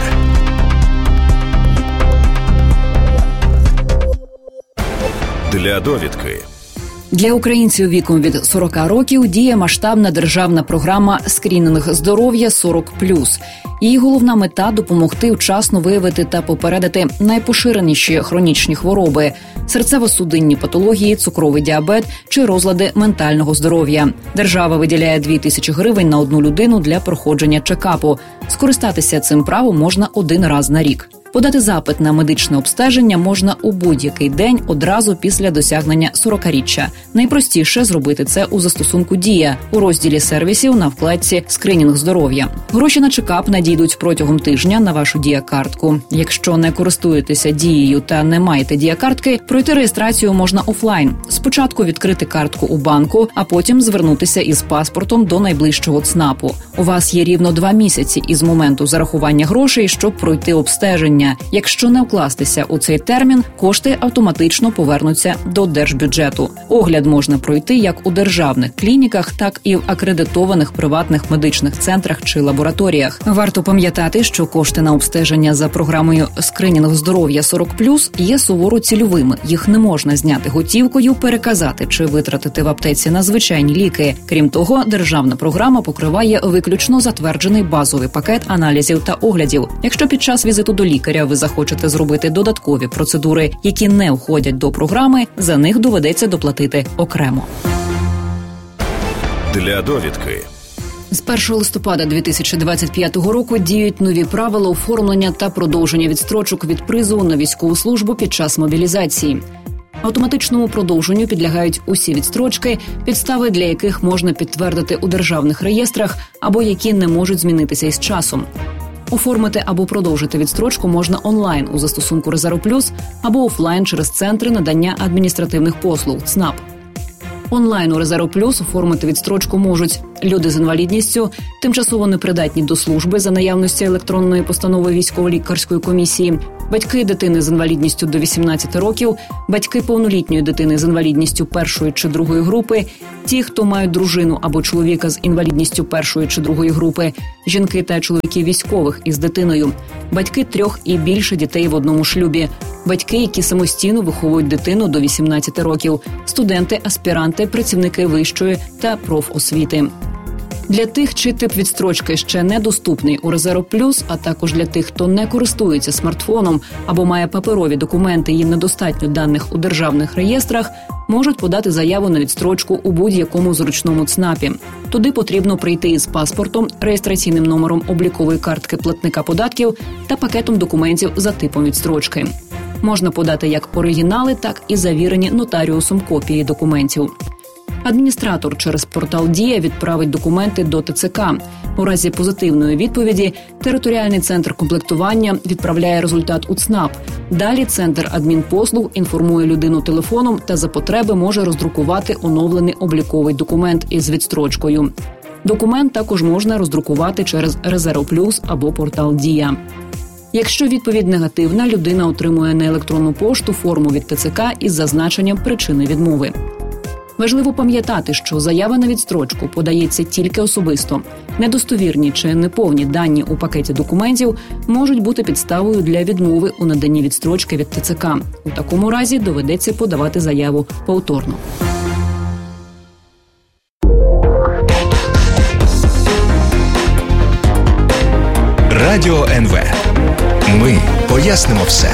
Для довідки. Для українців віком від 40 років діє масштабна державна програма «Скрінінг здоров'я 40+». Її головна мета – допомогти вчасно виявити та попередити найпоширеніші хронічні хвороби – серцево-судинні патології, цукровий діабет чи розлади ментального здоров'я. Держава виділяє 2000 гривень на одну людину для проходження чекапу. Скористатися цим правом можна один раз на рік. Подати запит на медичне обстеження можна у будь-який день одразу після досягнення 40-річчя. Найпростіше зробити це у застосунку «Дія» у розділі сервісів на вкладці «Скринінг здоров'я». Гроші на чекап надійдуть протягом тижня на вашу Дія-картку. Якщо не користуєтеся Дією та не маєте Дія-картки, пройти реєстрацію можна офлайн. Спочатку відкрити картку у банку, а потім звернутися із паспортом до найближчого ЦНАПу. У вас є рівно 2 місяці із моменту зарахування грошей, щоб пройти обстеження. обстеження. Якщо не вкластися у цей термін, кошти автоматично повернуться до держбюджету. Огляд можна пройти як у державних клініках, так і в акредитованих приватних медичних центрах чи лабораторіях. Варто пам'ятати, що кошти на обстеження за програмою «Скринінг здоров'я 40+» є суворо цільовими. Їх не можна зняти готівкою, переказати чи витратити в аптеці на звичайні ліки. Крім того, державна програма покриває виключно затверджений базовий пакет аналізів та оглядів. Якщо під час візиту до лікаря ви захочете зробити додаткові процедури, які не входять до програми, за них доведеться доплатити окремо. Для довідки. З 1 листопада 2025 року діють нові правила оформлення та продовження відстрочок від призову на військову службу під час мобілізації. Автоматичному продовженню підлягають усі відстрочки, підстави для яких можна підтвердити у державних реєстрах або які не можуть змінитися із часом. Оформити або продовжити відстрочку можна онлайн у застосунку Резерв Плюс або офлайн через центри надання адміністративних послуг ЦНАП. Онлайн у Резерв Плюс оформити відстрочку можуть люди з інвалідністю, тимчасово непридатні до служби за наявності електронної постанови військово-лікарської комісії, батьки дитини з інвалідністю до 18 років, батьки повнолітньої дитини з інвалідністю першої чи другої групи, ті, хто мають дружину або чоловіка з інвалідністю першої чи другої групи, жінки та чоловіки військових із дитиною, батьки 3 і більше дітей в одному шлюбі, батьки, які самостійно виховують дитину до 18 років, студенти, аспіранти, працівники вищої та профосвіти. Для тих, чий тип відстрочки ще недоступний у Резерв Плюс, а також для тих, хто не користується смартфоном або має паперові документи і недостатньо даних у державних реєстрах, можуть подати заяву на відстрочку у будь-якому зручному ЦНАПі. Туди потрібно прийти із паспортом, реєстраційним номером облікової картки платника податків та пакетом документів за типом відстрочки. Можна подати як оригінали, так і завірені нотаріусом копії документів. Адміністратор через портал «Дія» відправить документи до ТЦК. У разі позитивної відповіді територіальний центр комплектування відправляє результат у ЦНАП. Далі центр адмінпослуг інформує людину телефоном та за потреби може роздрукувати оновлений обліковий документ із відстрочкою. Документ також можна роздрукувати через Резерв Плюс або портал «Дія». Якщо відповідь негативна, людина отримує на електронну пошту форму від ТЦК із зазначенням причини відмови. Важливо пам'ятати, що заява на відстрочку подається тільки особисто. Недостовірні чи неповні дані у пакеті документів можуть бути підставою для відмови у наданні відстрочки від ТЦК. У такому разі доведеться подавати заяву повторно. Радіо НВ. Ми пояснимо все.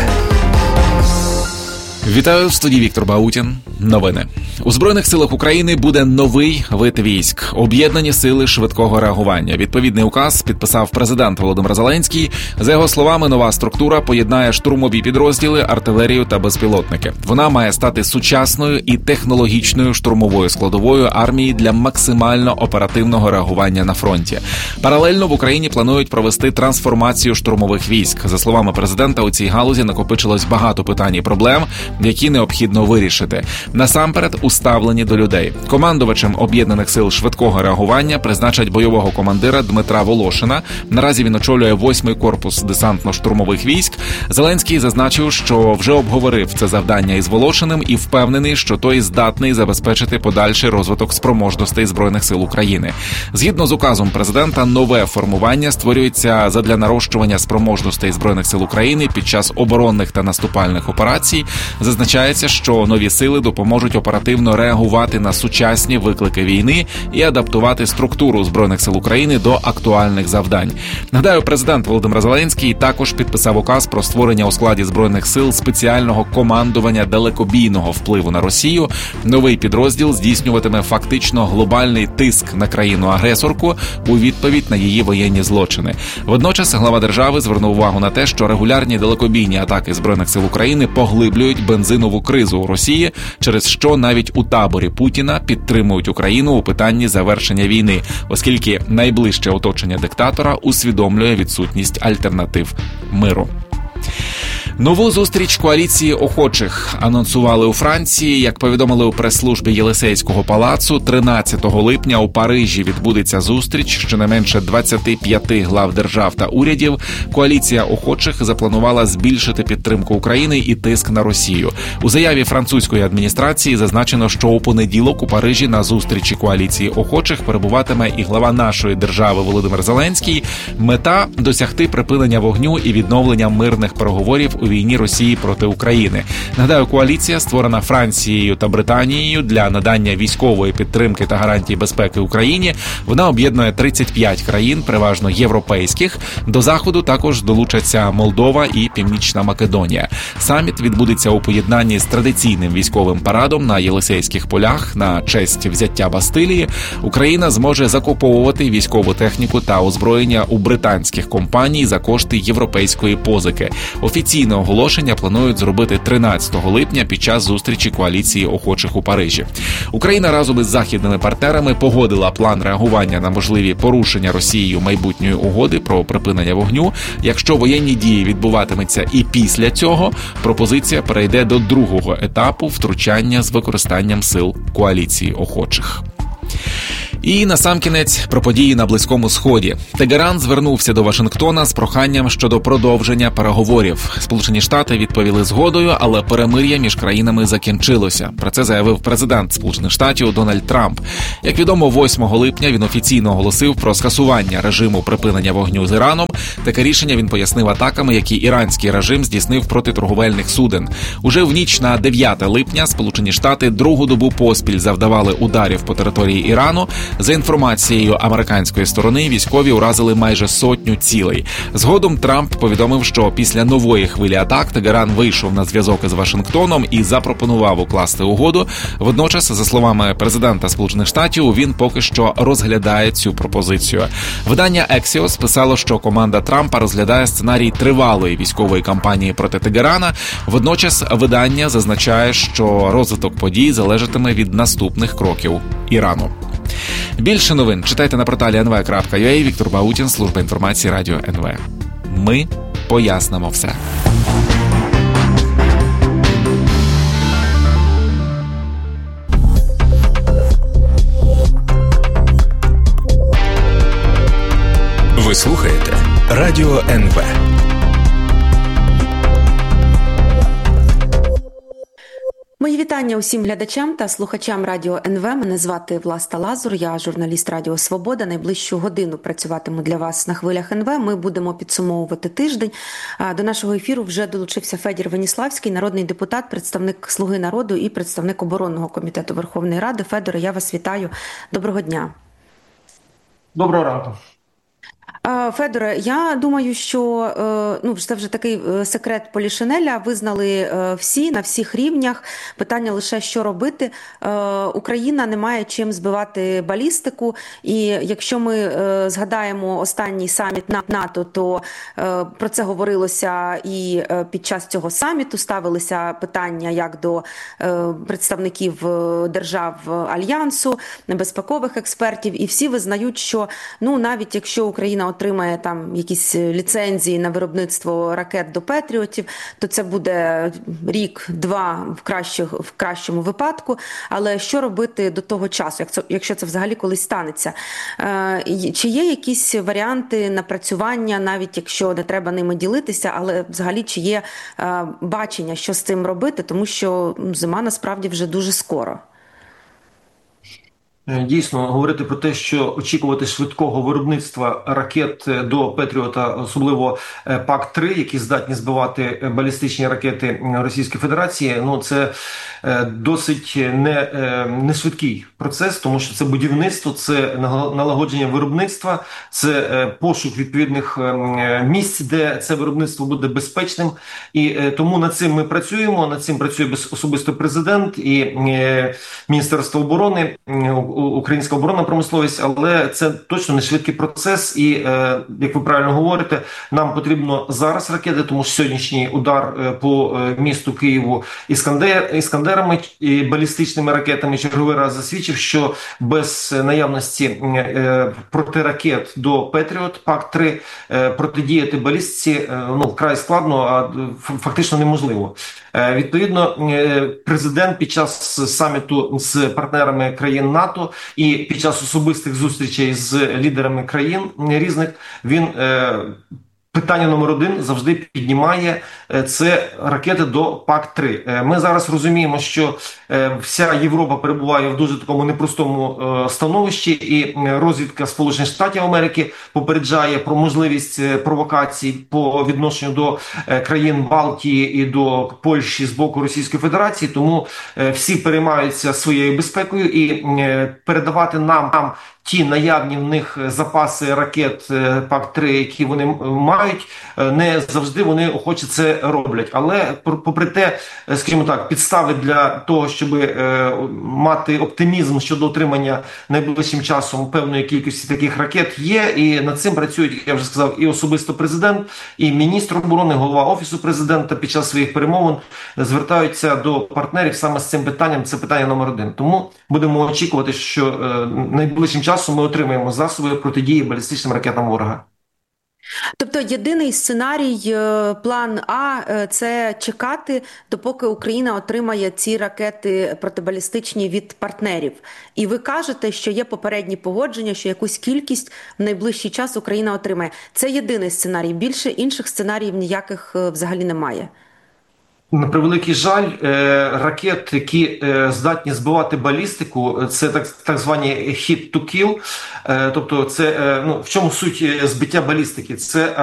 Вітаю, в студії Віктор Баутін. Новини. У Збройних силах України буде новий вид військ – об'єднані сили швидкого реагування. Відповідний указ підписав президент Володимир Зеленський. За його словами, нова структура поєднає штурмові підрозділи, артилерію та безпілотники. Вона має стати сучасною і технологічною штурмовою складовою армії для максимально оперативного реагування на фронті. Паралельно в Україні планують провести трансформацію штурмових військ. За словами президента, у цій галузі накопичилось багато питань і проблем, які необхідно вирішити. Насамперед, уставлені до людей. Командувачем Об'єднаних сил швидкого реагування призначать бойового командира Дмитра Волошина. Наразі він очолює 8-й корпус десантно-штурмових військ. Зеленський зазначив, що вже обговорив це завдання із Волошиним і впевнений, що той здатний забезпечити подальший розвиток спроможностей Збройних сил України. Згідно з указом президента, нове формування створюється задля нарощування спроможностей Збройних сил України під час оборонних та наступальних операцій. Зазначається, що нові сили допоможуть оперативно реагувати на сучасні виклики війни і адаптувати структуру Збройних сил України до актуальних завдань. Нагадаю, президент Володимир Зеленський також підписав указ про створення у складі Збройних сил спеціального командування далекобійного впливу на Росію. Новий підрозділ здійснюватиме фактично глобальний тиск на країну-агресорку у відповідь на її воєнні злочини. Водночас глава держави звернув увагу на те, що регулярні далекобійні атаки Збройних сил України поглиблюють бензинову кризу у Росії, через що навіть у таборі Путіна підтримують Україну у питанні завершення війни, оскільки найближче оточення диктатора усвідомлює відсутність альтернатив миру. Нову зустріч коаліції охочих анонсували у Франції. Як повідомили у прес-службі Єлисейського палацу, 13 липня у Парижі відбудеться зустріч щонайменше 25 глав держав та урядів. Коаліція охочих запланувала збільшити підтримку України і тиск на Росію. У заяві французької адміністрації зазначено, що у понеділок у Парижі на зустрічі коаліції охочих перебуватиме і глава нашої держави Володимир Зеленський. Мета – досягти припинення вогню і відновлення мирних переговорів у війні Росії проти України. Нагадаю, коаліція, створена Францією та Британією для надання військової підтримки та гарантій безпеки Україні, вона об'єднує 35 країн, переважно європейських. До заходу також долучаться Молдова і Північна Македонія. Саміт відбудеться у поєднанні з традиційним військовим парадом на Єлисейських полях на честь взяття Бастилії. Україна зможе закуповувати військову техніку та озброєння у британських компаній за кошти європейської позики. Офіційне оголошення планують зробити 13 липня під час зустрічі коаліції охочих у Парижі. Україна разом із західними партнерами погодила план реагування на можливі порушення Росією майбутньої угоди про припинення вогню. Якщо воєнні дії відбуватимуться і після цього, пропозиція перейде до другого етапу втручання з використанням сил коаліції охочих. І насамкінець про події на Близькому Сході. Тегеран звернувся до Вашингтона з проханням щодо продовження переговорів. Сполучені Штати відповіли згодою, але перемир'я між країнами закінчилося. Про це заявив президент Сполучених Штатів Дональд Трамп. Як відомо, 8 липня він офіційно оголосив про скасування режиму припинення вогню з Іраном. Таке рішення він пояснив атаками, які іранський режим здійснив проти торговельних суден. Уже в ніч на 9 липня Сполучені Штати другу добу поспіль завдавали ударів по території Ірану. За інформацією американської сторони, військові уразили майже 100 цілей. Згодом Трамп повідомив, що після нової хвилі атак Тегеран вийшов на зв'язок із Вашингтоном і запропонував укласти угоду. Водночас, за словами президента Сполучених Штатів, він поки що розглядає цю пропозицію. Видання Axios писало, що команда Трампа розглядає сценарій тривалої військової кампанії проти Тегерана. Водночас видання зазначає, що розвиток подій залежатиме від наступних кроків Ірану. Більше новин читайте на порталі nv.ua. Віктор Баутін, служба інформації Радіо НВ. Ми пояснимо все. Ви слухаєте Радіо НВ. Мої вітання усім глядачам та слухачам Радіо НВ. Мене звати Власта Лазур, я журналіст Радіо Свобода. Найближчу годину працюватиму для вас на хвилях НВ. Ми будемо підсумовувати тиждень. До нашого ефіру вже долучився Федір Веніславський, народний депутат, представник «Слуги народу» і представник оборонного комітету Верховної Ради. Федоре, я вас вітаю. Доброго дня. Доброго ранку. Федоре, я думаю, що це вже такий секрет Полішинеля, визнали всі на всіх рівнях. Питання лише, що робити. Україна не має чим збивати балістику, і якщо ми згадаємо останній саміт НАТО, то про це говорилося і під час цього саміту, ставилися питання як до представників держав Альянсу, безпекових експертів, і всі визнають, що навіть якщо Україна отримає там якісь ліцензії на виробництво ракет до Петріотів, то це буде рік-два в кращому випадку. Але що робити до того часу, якщо це взагалі колись станеться? Чи є якісь варіанти напрацювання, навіть якщо не треба ними ділитися, але взагалі чи є бачення, що з цим робити, тому що зима насправді вже дуже скоро? Дійсно, говорити про те, що очікувати швидкого виробництва ракет до Петріота, особливо ПАК-3, які здатні збивати балістичні ракети Російської Федерації, це досить не швидкий процес, тому що це будівництво, це налагодження виробництва, це пошук відповідних місць, де це виробництво буде безпечним. І тому над цим ми працюємо, над цим працює особисто президент і Міністерство оборони українська оборонна промисловість, але це точно не швидкий процес. І, як ви правильно говорите, нам потрібно зараз ракети, тому що сьогоднішній удар по місту Києву іскандерами і балістичними ракетами черговий раз засвідчив, що без наявності протиракет до Петріот, ПАК-3, протидіяти балістиці вкрай складно, а фактично неможливо. Відповідно, президент під час саміту з партнерами країн НАТО і під час особистих зустрічей з лідерами країн різних, він питання номер один завжди піднімає це ракети до ПАК-3. Ми зараз розуміємо, що вся Європа перебуває в дуже такому непростому становищі, і розвідка Сполучених Штатів Америки попереджає про можливість провокацій по відношенню до країн Балтії і до Польщі з боку Російської Федерації, тому всі переймаються своєю безпекою і передавати нам ті наявні в них запаси ракет ПАК-3, які вони мають, не завжди вони охоче це роблять. Але попри те, скажімо так, підстави для того, щоб мати оптимізм щодо отримання найближчим часом певної кількості таких ракет є, і над цим працюють, я вже сказав, і особисто президент, і міністр оборони, голова Офісу президента під час своїх перемовин звертаються до партнерів саме з цим питанням, це питання номер один. Тому будемо очікувати, що найближчим часом ми отримаємо засоби протидії балістичним ракетам ворога. Тобто єдиний сценарій, план А – це чекати, допоки Україна отримає ці ракети протибалістичні від партнерів. І ви кажете, що є попередні погодження, що якусь кількість в найближчий час Україна отримає. Це єдиний сценарій. Більше інших сценаріїв ніяких взагалі немає. На превеликий жаль, ракет, які здатні збивати балістику, це так звані hit to kill, тобто це, в чому суть збиття балістики? Це